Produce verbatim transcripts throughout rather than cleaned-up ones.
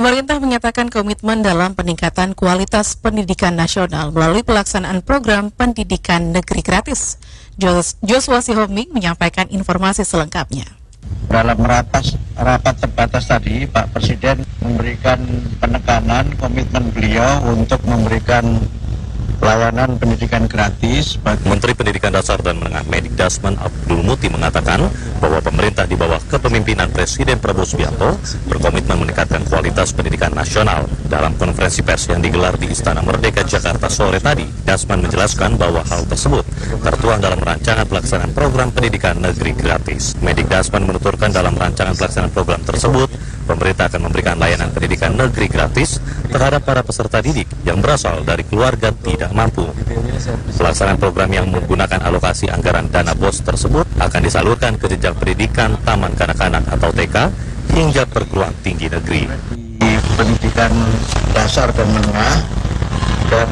Pemerintah menyatakan komitmen dalam peningkatan kualitas pendidikan nasional melalui pelaksanaan program pendidikan negeri gratis. Joshua Sihombing menyampaikan informasi selengkapnya. Dalam ratas, rapat terbatas tadi, Pak Presiden memberikan penekanan komitmen beliau untuk memberikan pelayanan pendidikan gratis. Menteri Pendidikan Dasar dan Menengah Mendikdasmen Abdul Muti mengatakan bahwa pemerintah di bawah kepemimpinan Presiden Prabowo Subianto berkomitmen meningkatkan kualitas pendidikan nasional. Dalam konferensi pers yang digelar di Istana Merdeka Jakarta sore tadi, Dasman menjelaskan bahwa hal tersebut tertuang dalam rancangan pelaksanaan program pendidikan negeri gratis. Mendikdasmen menuturkan dalam rancangan pelaksanaan program tersebut, pemerintah akan memberikan layanan pendidikan negeri gratis terhadap para peserta didik yang berasal dari keluarga tidak mampu. Pelaksanaan program yang menggunakan alokasi anggaran dana B O S tersebut akan disalurkan ke jenjang pendidikan taman kanak-kanak atau T K hingga perguruan tinggi negeri. Di pendidikan dasar dan menengah, dan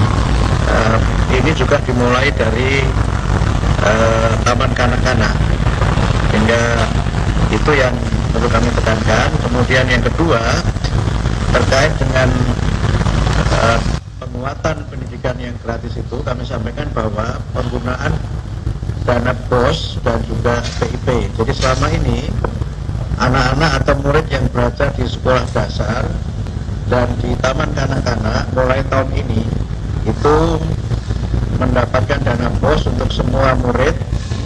uh, ini juga dimulai dari uh, taman kanak-kanak, hingga itu yang perlu kami tekankan. Kemudian yang kedua terkait dengan uh, penguatan pendidikan yang gratis itu, kami sampaikan bahwa penggunaan dana B O S dan juga P I P. Jadi selama ini anak-anak atau murid yang belajar di sekolah dasar dan di taman kanak-kanak mulai tahun ini itu mendapatkan dana B O S untuk semua murid,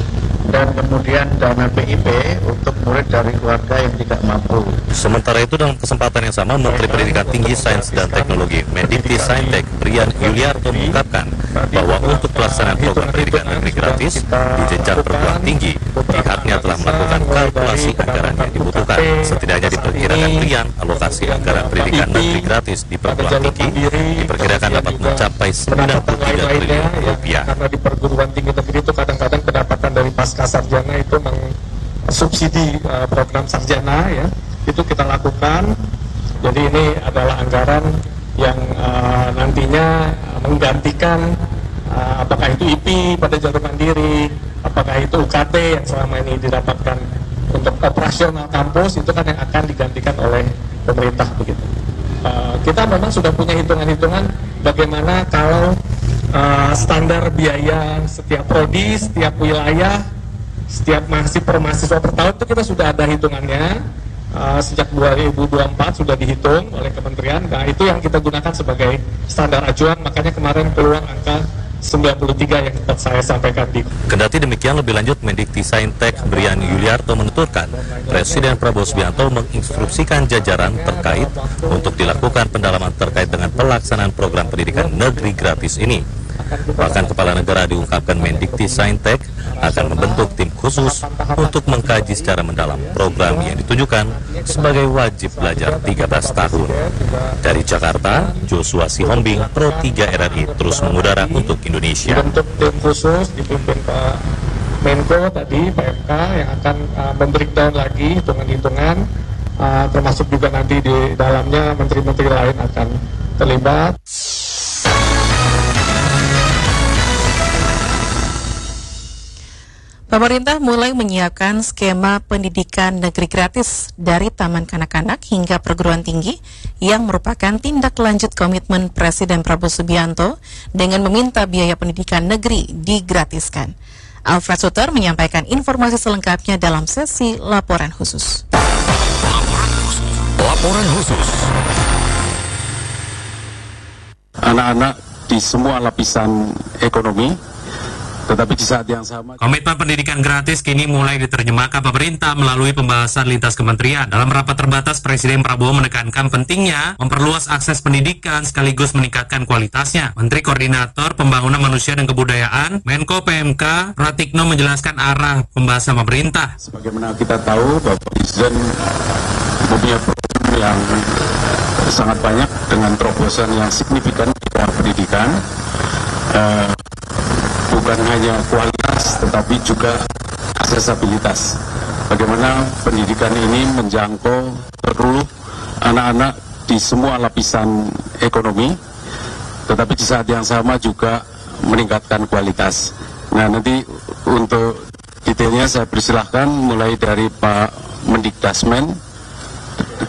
dan kemudian dana P I P untuk murid dari keluarga yang tidak mampu. Sementara itu, dalam kesempatan yang sama, Menteri Pendidikan Tinggi, Sains dan Teknologi Mendikti-Saintek Brian Yuliarto mengungkapkan bahwa untuk pelaksanaan program pendidikan negeri gratis di jenjang perguruan tinggi, pihaknya telah melakukan kalkulasi anggaran yang dibutuhkan. Setidaknya diperkirakan Brian, alokasi anggaran pendidikan negeri gratis di perguruan tinggi diperkirakan dapat mencapai sembilan puluh tiga triliun rupiah. Karena di perguruan tinggi negeri itu kadang-kadang pendapatan dari pasca sarjana itu mensubsidi uh, program sarjana, ya, itu kita lakukan. Jadi ini adalah anggaran yang uh, nantinya menggantikan uh, apakah itu I P I pada jalur mandiri, apakah itu U K T yang selama ini didapatkan untuk operasional kampus, itu kan yang akan digantikan oleh pemerintah begitu. Uh, kita memang sudah punya hitungan-hitungan bagaimana kalau uh, standar biaya setiap prodi, setiap wilayah, setiap mahasiswa per mahasiswa per tahun itu kita sudah ada hitungannya. Uh, sejak dua ribu dua puluh empat sudah dihitung oleh kementerian. Nah, itu yang kita gunakan sebagai standar acuan, makanya kemarin keluar angka sembilan puluh tiga yang dapat saya sampaikan di. Kendati demikian, lebih lanjut Mendikti-Saintek Brian Yuliarto menuturkan Presiden Prabowo Subianto menginstruksikan jajaran terkait untuk dilakukan pendalaman terkait dengan pelaksanaan program pendidikan negeri gratis ini. Bahkan Kepala Negara diungkapkan Mendikti-Saintek akan membentuk tim khusus untuk mengkaji secara mendalam program yang ditujukan sebagai wajib belajar tiga belas tahun. Dari Jakarta, Joshua Sihombing, Pro tiga R R I terus mengudara untuk Indonesia. Bentuk tim khusus dipimpin Pak Menko tadi, P M K, yang akan uh, membreakdown lagi hitungan-hitungan, uh, termasuk juga nanti di dalamnya menteri-menteri lain akan terlibat. Pemerintah mulai menyiapkan skema pendidikan negeri gratis dari taman kanak-kanak hingga perguruan tinggi yang merupakan tindak lanjut komitmen Presiden Prabowo Subianto dengan meminta biaya pendidikan negeri digratiskan. Alfred Suter menyampaikan informasi selengkapnya dalam sesi laporan khusus. Laporan khusus. Laporan khusus. Anak-anak di semua lapisan ekonomi, tetapi di saat yang sama, komitmen pendidikan gratis kini mulai diterjemahkan pemerintah melalui pembahasan lintas kementerian. Dalam rapat terbatas, Presiden Prabowo menekankan pentingnya memperluas akses pendidikan sekaligus meningkatkan kualitasnya. Menteri Koordinator Pembangunan Manusia dan Kebudayaan, Menko P M K, Pratikno menjelaskan arah pembahasan pemerintah. Sebagaimana kita tahu bahwa Presiden mempunyai program yang sangat banyak dengan terobosan yang signifikan di bidang pendidikan. Uh, bukan hanya kualitas tetapi juga aksesibilitas. Bagaimana pendidikan ini menjangkau seluruh anak-anak di semua lapisan ekonomi, tetapi di saat yang sama juga meningkatkan kualitas. Nah, nanti untuk detailnya saya persilahkan mulai dari Pak Mendikdasmen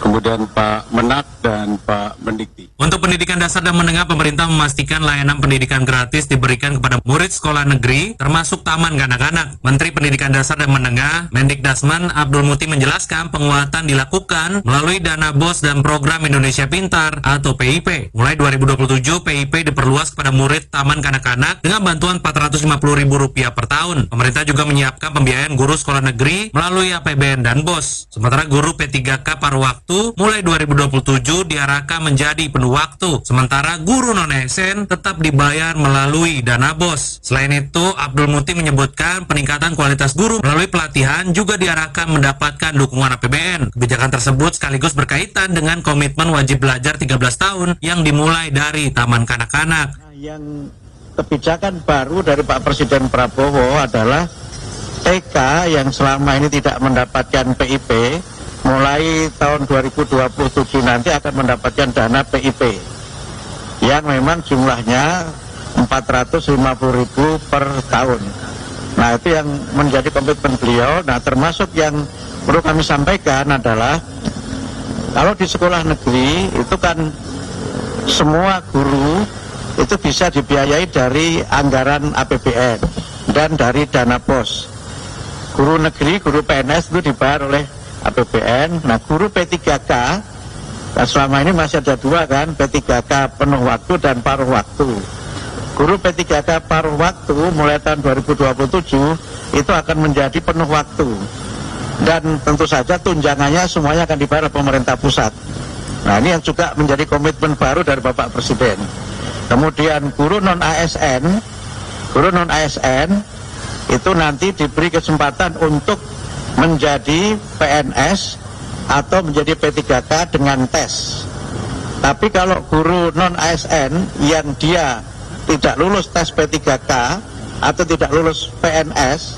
kemudian Pak Menak dan Pak Mendikti. Untuk pendidikan dasar dan menengah, pemerintah memastikan layanan pendidikan gratis diberikan kepada murid sekolah negeri, termasuk taman kanak-kanak. Menteri Pendidikan Dasar dan Menengah, Mendikdasman Abdul Muti menjelaskan penguatan dilakukan melalui dana B O S dan program Indonesia Pintar atau P I P. Mulai dua ribu dua puluh tujuh, P I P diperluas kepada murid taman kanak-kanak dengan bantuan empat ratus lima puluh ribu rupiah per tahun. Pemerintah juga menyiapkan pembiayaan guru sekolah negeri melalui A P B N dan B O S. Sementara guru P tiga K paruh waktu mulai dua ribu dua puluh tujuh diarahkan menjadi penuh waktu. Sementara guru non-A S N tetap dibayar melalui dana B O S. Selain itu, Abdul Muti menyebutkan peningkatan kualitas guru melalui pelatihan juga diarahkan mendapatkan dukungan A P B N. Kebijakan tersebut sekaligus berkaitan dengan komitmen wajib belajar tiga belas tahun yang dimulai dari taman kanak-kanak. Yang kebijakan baru dari Pak Presiden Prabowo adalah T K yang selama ini tidak mendapatkan P I P, mulai tahun dua ribu dua puluh tujuh nanti akan mendapatkan dana P I P yang memang jumlahnya empat ratus lima puluh ribu per tahun. Nah, itu yang menjadi komitmen beliau. Nah, termasuk yang perlu kami sampaikan adalah kalau di sekolah negeri itu kan semua guru itu bisa dibiayai dari anggaran A P B N dan dari dana P O S. Guru negeri, guru P N S itu dibayar oleh A P B N. Nah, guru P tiga K, nah selama ini masih ada dua kan, P tiga K penuh waktu dan paruh waktu. Guru P tiga K paruh waktu mulai tahun dua ribu dua puluh tujuh itu akan menjadi penuh waktu. Dan tentu saja tunjangannya semuanya akan dibayar oleh pemerintah pusat. Nah, ini yang juga menjadi komitmen baru dari Bapak Presiden. Kemudian guru non-A S N, guru non-A S N itu nanti diberi kesempatan untuk menjadi P N S atau menjadi P tiga K dengan tes. Tapi kalau guru non-A S N yang dia tidak lulus tes P tiga K atau tidak lulus P N S,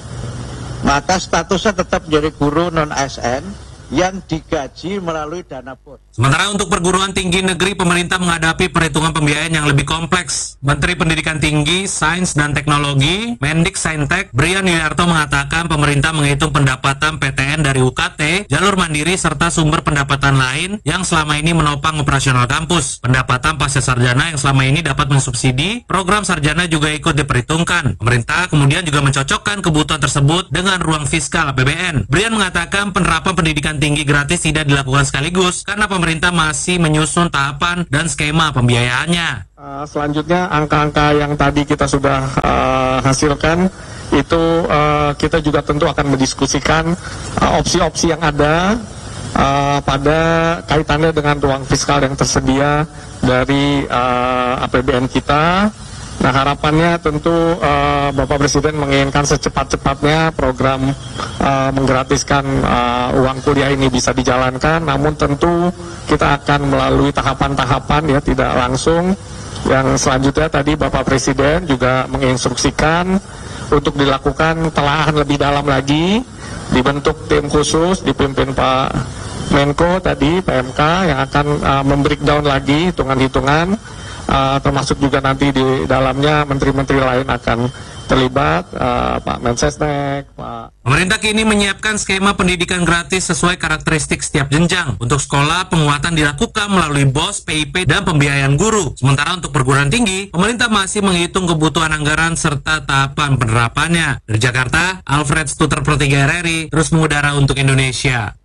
maka statusnya tetap menjadi guru non-A S N yang digaji melalui dana P O S. Sementara untuk perguruan tinggi negeri, pemerintah menghadapi perhitungan pembiayaan yang lebih kompleks. Menteri Pendidikan Tinggi, Sains dan Teknologi, Mendiksaintek, Brian Yuliarto mengatakan pemerintah menghitung pendapatan P T N dari U K T, jalur mandiri, serta sumber pendapatan lain yang selama ini menopang operasional kampus. Pendapatan pasca sarjana yang selama ini dapat mensubsidi program sarjana juga ikut diperhitungkan. Pemerintah kemudian juga mencocokkan kebutuhan tersebut dengan ruang fiskal A P B N. Brian mengatakan penerapan pendidikan tinggi gratis tidak dilakukan sekaligus karena pemerintah masih menyusun tahapan dan skema pembiayaannya. Uh, selanjutnya angka-angka yang tadi kita sudah uh, hasilkan itu uh, kita juga tentu akan mendiskusikan uh, opsi-opsi yang ada uh, pada kaitannya dengan ruang fiskal yang tersedia dari uh, A P B N kita. Nah, harapannya tentu uh, Bapak Presiden menginginkan secepat-cepatnya program uh, menggratiskan uh, uang kuliah ini bisa dijalankan, namun tentu kita akan melalui tahapan-tahapan ya, tidak langsung. Yang selanjutnya tadi Bapak Presiden juga menginstruksikan untuk dilakukan telahan lebih dalam lagi, dibentuk tim khusus dipimpin Pak Menko tadi, P M K, yang akan uh, membreakdown lagi hitungan-hitungan. Uh, termasuk juga nanti di dalamnya menteri-menteri lain akan terlibat, uh, Pak Mensesnek, Pak. Pemerintah kini menyiapkan skema pendidikan gratis sesuai karakteristik setiap jenjang. Untuk sekolah, penguatan dilakukan melalui B O S, P I P, dan pembiayaan guru. Sementara untuk perguruan tinggi, pemerintah masih menghitung kebutuhan anggaran serta tahapan penerapannya. Dari Jakarta, Alfred Stuter Pro tiga R R I, terus mengudara untuk Indonesia.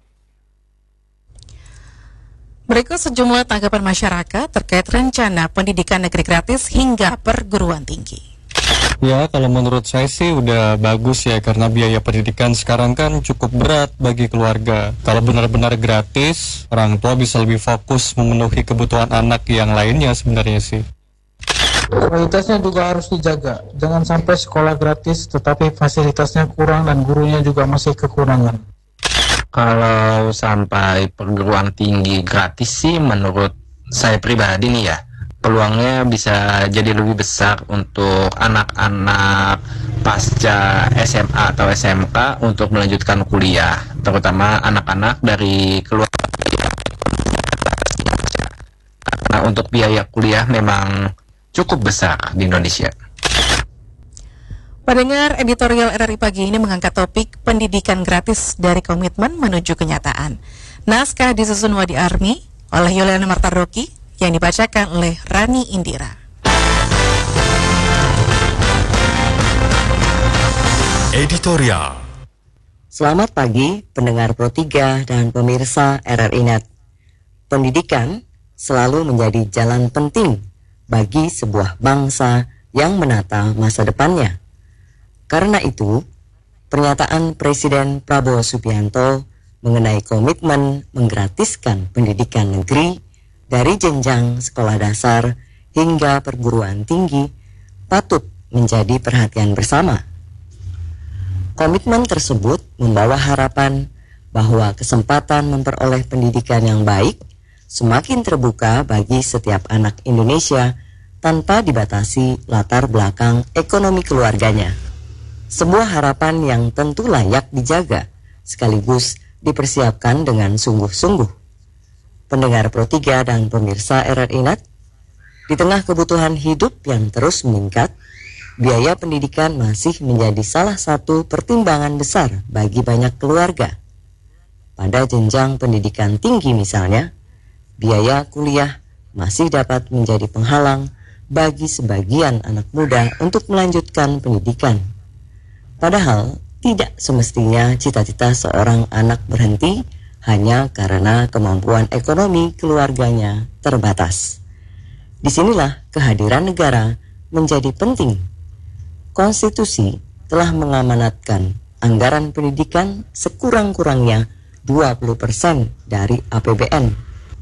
Berikut sejumlah tanggapan masyarakat terkait rencana pendidikan negeri gratis hingga perguruan tinggi. Ya, kalau menurut saya sih udah bagus ya, karena biaya pendidikan sekarang kan cukup berat bagi keluarga. Kalau benar-benar gratis, orang tua bisa lebih fokus memenuhi kebutuhan anak yang lainnya sebenarnya sih. Kualitasnya juga harus dijaga. Jangan sampai sekolah gratis tetapi fasilitasnya kurang dan gurunya juga masih kekurangan. Kalau sampai perguruan tinggi gratis sih menurut saya pribadi nih ya, peluangnya bisa jadi lebih besar untuk anak-anak pasca S M A atau S M K untuk melanjutkan kuliah, terutama anak-anak dari keluarga karena untuk biaya kuliah memang cukup besar di Indonesia. Pendengar, editorial R R I pagi ini mengangkat topik pendidikan gratis dari komitmen menuju kenyataan. Naskah disusun Wadi Army oleh Yuliana Martaroki yang dibacakan oleh Rani Indira. Editorial. Selamat pagi pendengar Pro tiga dan pemirsa R R I Net. Pendidikan selalu menjadi jalan penting bagi sebuah bangsa yang menata masa depannya. Karena itu, pernyataan Presiden Prabowo Subianto mengenai komitmen menggratiskan pendidikan negeri dari jenjang sekolah dasar hingga perguruan tinggi patut menjadi perhatian bersama. Komitmen tersebut membawa harapan bahwa kesempatan memperoleh pendidikan yang baik semakin terbuka bagi setiap anak Indonesia tanpa dibatasi latar belakang ekonomi keluarganya. Sebuah harapan yang tentu layak dijaga, sekaligus dipersiapkan dengan sungguh-sungguh. Pendengar Pro tiga dan pemirsa R R I Net, di tengah kebutuhan hidup yang terus meningkat, biaya pendidikan masih menjadi salah satu pertimbangan besar bagi banyak keluarga. Pada jenjang pendidikan tinggi misalnya, biaya kuliah masih dapat menjadi penghalang bagi sebagian anak muda untuk melanjutkan pendidikan. Padahal, tidak semestinya cita-cita seorang anak berhenti hanya karena kemampuan ekonomi keluarganya terbatas. Disinilah kehadiran negara menjadi penting. Konstitusi telah mengamanatkan anggaran pendidikan sekurang-kurangnya dua puluh persen dari A P B N.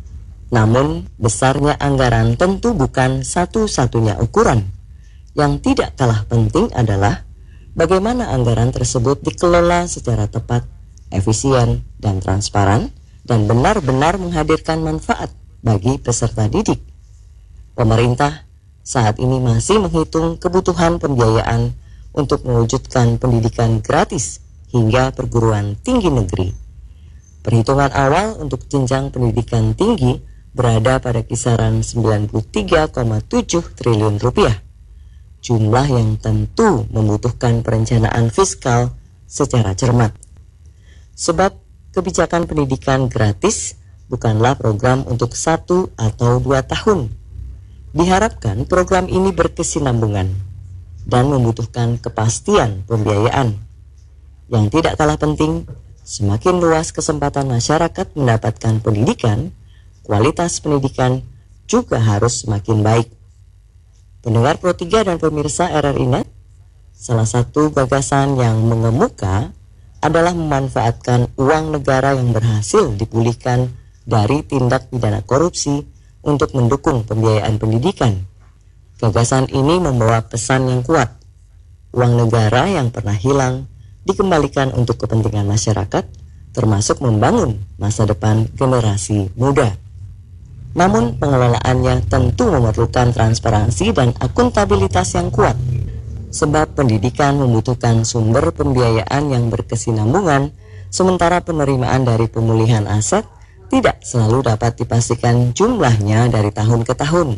Namun, besarnya anggaran tentu bukan satu-satunya ukuran. Yang tidak kalah penting adalah bagaimana anggaran tersebut dikelola secara tepat, efisien, dan transparan, dan benar-benar menghadirkan manfaat bagi peserta didik. Pemerintah saat ini masih menghitung kebutuhan pembiayaan untuk mewujudkan pendidikan gratis hingga perguruan tinggi negeri. Perhitungan awal untuk jenjang pendidikan tinggi berada pada kisaran sembilan puluh tiga koma tujuh triliun rupiah. Jumlah yang tentu membutuhkan perencanaan fiskal secara cermat. Sebab kebijakan pendidikan gratis bukanlah program untuk satu atau dua tahun. Diharapkan program ini berkesinambungan dan membutuhkan kepastian pembiayaan. Yang tidak kalah penting, semakin luas kesempatan masyarakat mendapatkan pendidikan, kualitas pendidikan juga harus semakin baik. Pendengar Pro tiga dan pemirsa R R I Net, salah satu gagasan yang mengemuka adalah memanfaatkan uang negara yang berhasil dipulihkan dari tindak pidana korupsi untuk mendukung pembiayaan pendidikan. Gagasan ini membawa pesan yang kuat. Uang negara yang pernah hilang dikembalikan untuk kepentingan masyarakat, termasuk membangun masa depan generasi muda. Namun pengelolaannya tentu memerlukan transparansi dan akuntabilitas yang kuat, sebab pendidikan membutuhkan sumber pembiayaan yang berkesinambungan, sementara penerimaan dari pemulihan aset tidak selalu dapat dipastikan jumlahnya dari tahun ke tahun.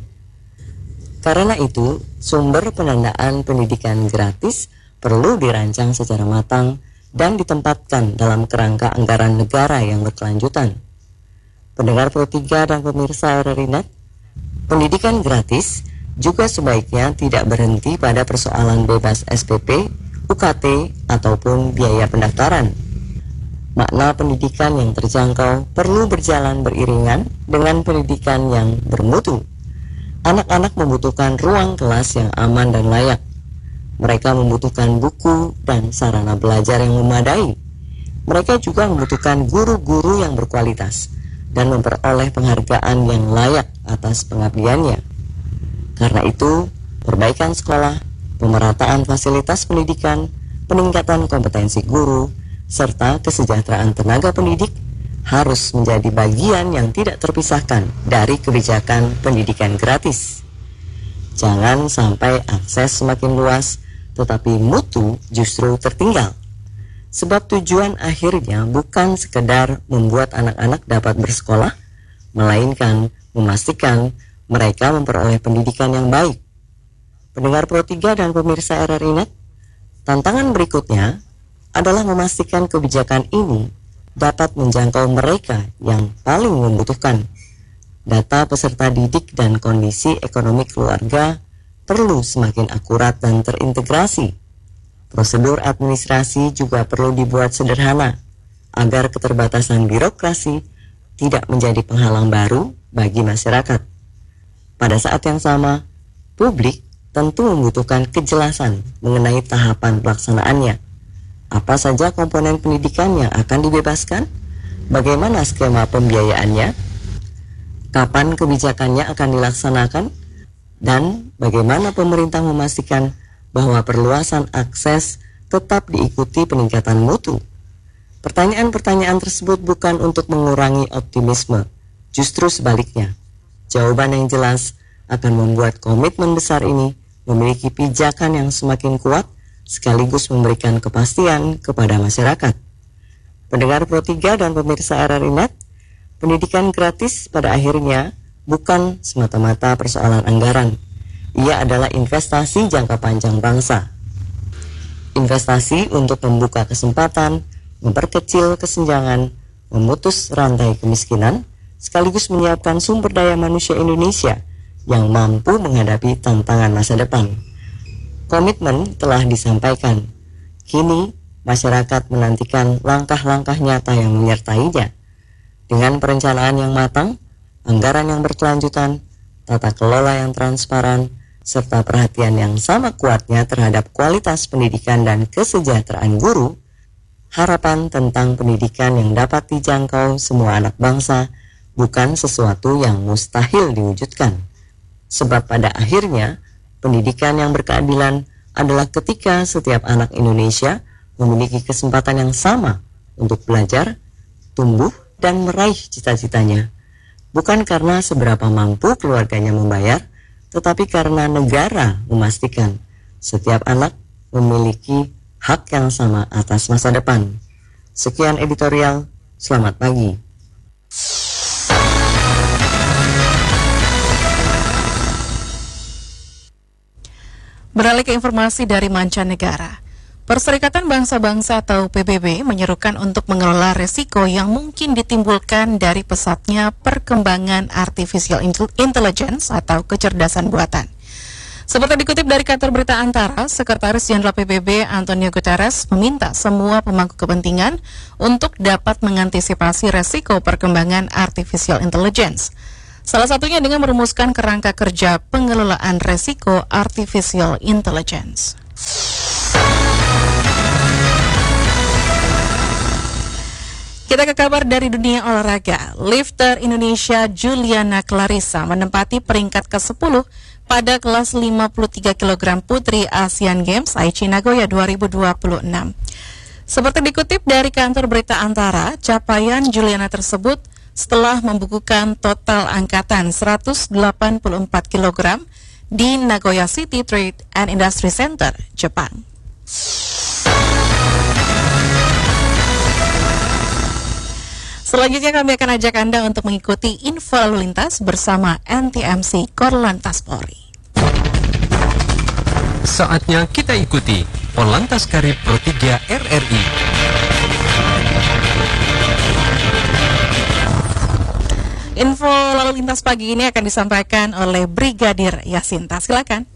Karena itu, sumber pendanaan pendidikan gratis perlu dirancang secara matang dan ditempatkan dalam kerangka anggaran negara yang berkelanjutan. Pendengar Pro tiga dan pemirsa R R I Net, pendidikan gratis juga sebaiknya tidak berhenti pada persoalan bebas S P P, U K T, ataupun biaya pendaftaran. Makna pendidikan yang terjangkau perlu berjalan beriringan dengan pendidikan yang bermutu. Anak-anak membutuhkan ruang kelas yang aman dan layak. Mereka membutuhkan buku dan sarana belajar yang memadai. Mereka juga membutuhkan guru-guru yang berkualitas dan memperoleh penghargaan yang layak atas pengabdiannya. Karena itu, perbaikan sekolah, pemerataan fasilitas pendidikan, peningkatan kompetensi guru, serta kesejahteraan tenaga pendidik harus menjadi bagian yang tidak terpisahkan dari kebijakan pendidikan gratis. Jangan sampai akses semakin luas, tetapi mutu justru tertinggal. Sebab tujuan akhirnya bukan sekedar membuat anak-anak dapat bersekolah, melainkan memastikan mereka memperoleh pendidikan yang baik. Pendengar Pro tiga dan pemirsa R R I Net, tantangan berikutnya adalah memastikan kebijakan ini dapat menjangkau mereka yang paling membutuhkan. Data peserta didik dan kondisi ekonomi keluarga perlu semakin akurat dan terintegrasi. Prosedur administrasi juga perlu dibuat sederhana agar keterbatasan birokrasi tidak menjadi penghalang baru bagi masyarakat. Pada saat yang sama, publik tentu membutuhkan kejelasan mengenai tahapan pelaksanaannya. Apa saja komponen pendidikan yang akan dibebaskan? Bagaimana skema pembiayaannya? Kapan kebijakannya akan dilaksanakan? Dan bagaimana pemerintah memastikan bahwa perluasan akses tetap diikuti peningkatan mutu? Pertanyaan-pertanyaan tersebut bukan untuk mengurangi optimisme, justru sebaliknya. Jawaban yang jelas akan membuat komitmen besar ini memiliki pijakan yang semakin kuat sekaligus memberikan kepastian kepada masyarakat. Pendengar Pro tiga dan pemirsa R R I Net, pendidikan gratis pada akhirnya bukan semata-mata persoalan anggaran. Ia adalah investasi jangka panjang bangsa. Investasi untuk membuka kesempatan, memperkecil kesenjangan, memutus rantai kemiskinan, sekaligus menyiapkan sumber daya manusia Indonesia yang mampu menghadapi tantangan masa depan. Komitmen telah disampaikan. Kini, masyarakat menantikan langkah-langkah nyata yang menyertainya. Dengan perencanaan yang matang, anggaran yang berkelanjutan, tata kelola yang transparan, serta perhatian yang sama kuatnya terhadap kualitas pendidikan dan kesejahteraan guru, harapan tentang pendidikan yang dapat dijangkau semua anak bangsa bukan sesuatu yang mustahil diwujudkan. Sebab pada akhirnya, pendidikan yang berkeadilan adalah ketika setiap anak Indonesia memiliki kesempatan yang sama untuk belajar, tumbuh, dan meraih cita-citanya. Bukan karena seberapa mampu keluarganya membayar, tetapi karena negara memastikan setiap anak memiliki hak yang sama atas masa depan. Sekian editorial, selamat pagi. Beralih ke informasi dari mancanegara. Perserikatan Bangsa-Bangsa atau P B B menyerukan untuk mengelola resiko yang mungkin ditimbulkan dari pesatnya perkembangan artificial intelligence atau kecerdasan buatan. Seperti dikutip dari kantor berita Antara, Sekretaris Jenderal P B B Antonio Guterres meminta semua pemangku kepentingan untuk dapat mengantisipasi resiko perkembangan artificial intelligence. Salah satunya dengan merumuskan kerangka kerja pengelolaan resiko artificial intelligence. Kita ke kabar dari dunia olahraga. Lifter Indonesia Juliana Clarissa menempati peringkat kesepuluh pada kelas lima puluh tiga kilogram putri Asian Games Aichi Nagoya dua ribu dua puluh enam. Seperti dikutip dari kantor berita Antara, capaian Juliana tersebut setelah membukukan total angkatan seratus delapan puluh empat kilogram di Nagoya City Trade and Industry Center, Jepang. Selanjutnya kami akan ajak Anda untuk mengikuti info lalu lintas bersama N T M C Korlantas Polri. Saatnya kita ikuti Korlantas Karib Pro tiga R R I. Info lalu lintas pagi ini akan disampaikan oleh Brigadir Yasinta. Silakan.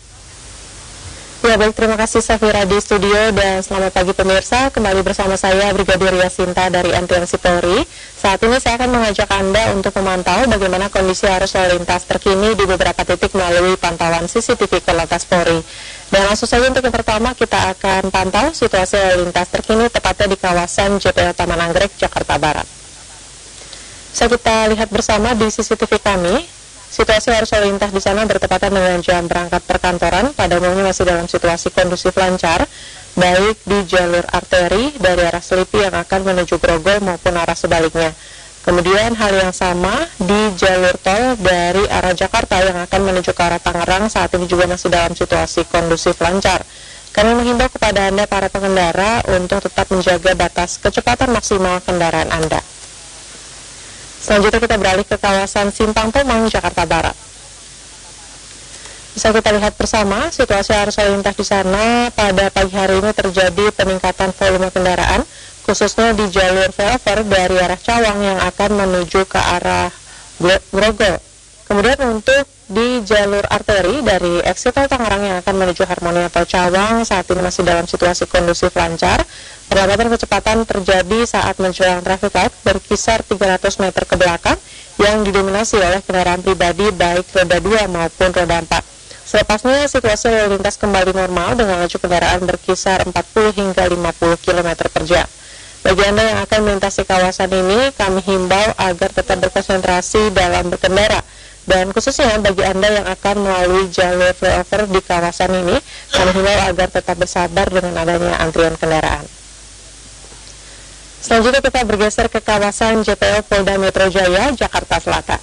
Ya baik, terima kasih Safira di studio dan selamat pagi pemirsa. Kembali bersama saya Brigadir Yasinta dari N T M C Polri. Saat ini saya akan mengajak Anda untuk memantau bagaimana kondisi arus lalu lintas terkini di beberapa titik melalui pantauan C C T V Korlantas Polri. Dan langsung saja untuk yang pertama kita akan pantau situasi lalu lintas terkini tepatnya di kawasan J P L Taman Anggrek, Jakarta Barat. Bisa kita lihat bersama di C C T V kami. Situasi arus lalu lintas di sana bertepatan dengan jam berangkat perkantoran, pada umumnya masih dalam situasi kondusif lancar, baik di jalur arteri dari arah Selipi yang akan menuju Grogol maupun arah sebaliknya. Kemudian hal yang sama di jalur tol dari arah Jakarta yang akan menuju ke arah Tangerang saat ini juga masih dalam situasi kondusif lancar. Kami menghimbau kepada Anda para pengendara untuk tetap menjaga batas kecepatan maksimal kendaraan Anda. Selanjutnya kita beralih ke kawasan Simpang Tomang, Jakarta Barat. Bisa kita lihat bersama situasi arus lalu lintas di sana pada pagi hari ini terjadi peningkatan volume kendaraan, khususnya di jalur flyover dari arah Cawang yang akan menuju ke arah Grogol. Kemudian untuk di jalur arteri dari exit tol Tangerang yang akan menuju Harmoni atau Cawang saat ini masih dalam situasi kondusif lancar. Perlambatan kecepatan terjadi saat menjelang traffic light berkisar tiga ratus meter ke belakang yang didominasi oleh kendaraan pribadi baik roda dua maupun roda empat. Selepasnya situasi lalu lintas kembali normal dengan laju kendaraan berkisar empat puluh hingga lima puluh kilometer per jam. Bagi Anda yang akan melintasi kawasan ini, kami himbau agar tetap berkonsentrasi dalam berkendara. Dan khususnya bagi Anda yang akan melalui jalur flyover di kawasan ini, kami himbau agar tetap bersabar dengan adanya antrian kendaraan. Selanjutnya kita bergeser ke kawasan J P O Polda Metro Jaya, Jakarta Selatan.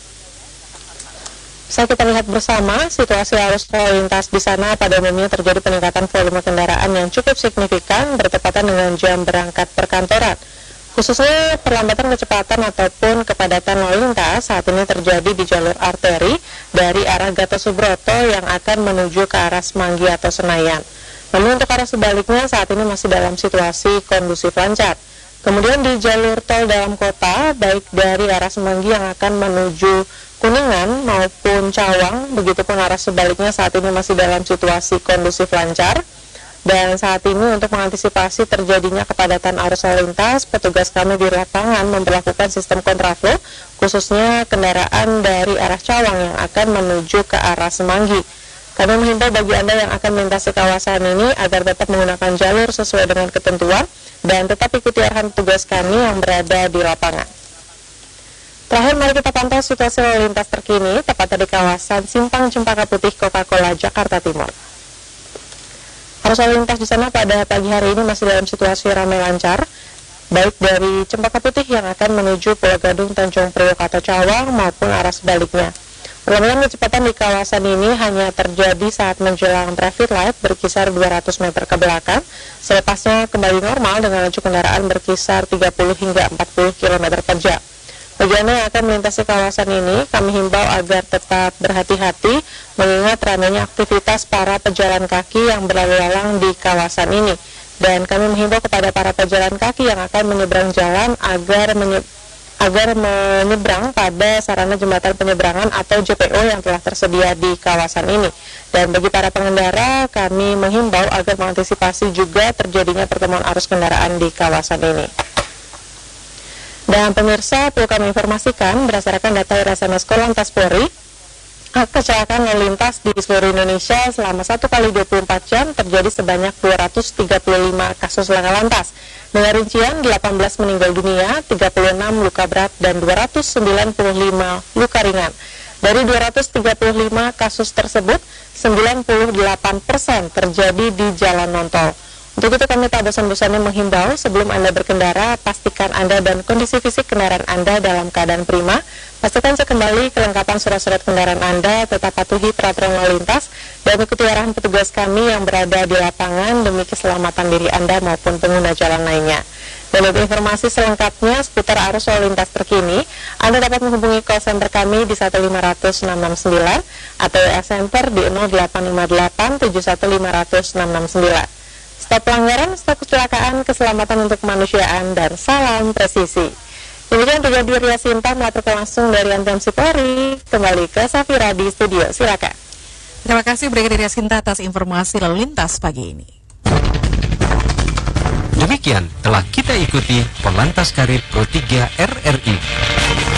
Bisa kita lihat bersama situasi arus lalu lintas di sana pada umumnya terjadi peningkatan volume kendaraan yang cukup signifikan bertepatan dengan jam berangkat perkantoran. Khususnya perlambatan kecepatan ataupun kepadatan lalu lintas saat ini terjadi di jalur arteri dari arah Gatot Subroto yang akan menuju ke arah Semanggi atau Senayan. Namun untuk arah sebaliknya saat ini masih dalam situasi kondusif lancar. Kemudian di jalur tol dalam kota, baik dari arah Semanggi yang akan menuju Kuningan maupun Cawang, begitupun arah sebaliknya saat ini masih dalam situasi kondusif lancar. Dan saat ini untuk mengantisipasi terjadinya kepadatan arus lalu lintas, petugas kami di lapangan memperlakukan sistem kontraflow, khususnya kendaraan dari arah Cawang yang akan menuju ke arah Semanggi. Kami menghimbau bagi Anda yang akan melintasi kawasan ini agar tetap menggunakan jalur sesuai dengan ketentuan dan tetap ikuti arahan petugas kami yang berada di lapangan. Terakhir, mari kita pantau situasi lalu lintas terkini tepatnya di kawasan Simpang Cempaka Putih, Coca-Cola, Jakarta Timur. Arus lalu lintas di sana pada pagi hari ini masih dalam situasi ramai lancar, baik dari Cempaka Putih yang akan menuju Pulau Gadung, Tanjung Priok atau Cawang maupun arah sebaliknya. Perlambatan kecepatan di kawasan ini hanya terjadi saat menjelang traffic light berkisar dua ratus meter ke belakang, selepasnya kembali normal dengan laju kendaraan berkisar tiga puluh hingga empat puluh kilometer per jam. Bagi Anda yang akan melintasi kawasan ini, kami himbau agar tetap berhati-hati mengingat ramainya aktivitas para pejalan kaki yang berlalu lalang di kawasan ini. Dan kami menghimbau kepada para pejalan kaki yang akan menyeberang jalan agar menye- agar menyeberang pada sarana jembatan penyeberangan atau J P O yang telah tersedia di kawasan ini. Dan bagi para pengendara, kami menghimbau agar mengantisipasi juga terjadinya pertemuan arus kendaraan di kawasan ini. Dan pemirsa, perlu kami informasikan berdasarkan data R S M S Korlantas Polri, kecelakaan lalu lintas di seluruh Indonesia selama satu kali dua puluh empat jam terjadi sebanyak dua ratus tiga puluh lima kasus laka lantas. Dengan rincian delapan belas meninggal dunia, tiga puluh enam luka berat, dan dua ratus sembilan puluh lima luka ringan. Dari dua ratus tiga puluh lima kasus tersebut, sembilan puluh delapan persen terjadi di jalan non-tol. Untuk itu kami tak bosan-bosannya menghimbau sebelum Anda berkendara, pastikan Anda dan kondisi fisik kendaraan Anda dalam keadaan prima. Pastikan cek kembali kelengkapan surat-surat kendaraan Anda, tetap patuhi peraturan lalu lintas, dan ikuti arahan petugas kami yang berada di lapangan demi keselamatan diri Anda maupun pengguna jalan lainnya. Dan untuk informasi selengkapnya seputar arus lalu lintas terkini, Anda dapat menghubungi call center kami di satu lima nol nol enam enam sembilan atau W A Center di nol delapan lima delapan tujuh satu lima nol nol enam enam sembilan. Stop pelanggaran, stop kecelakaan, keselamatan untuk kemanusiaan, dan salam presisi. Demikian Brigadir Yasinta melaporkan langsung dari N T M C Polri. Kembali ke Safira di studio, silakan. Terima kasih Brigadir Yasinta atas informasi lalu lintas pagi ini. Demikian telah kita ikuti Polantas Karib Pro tiga R R I.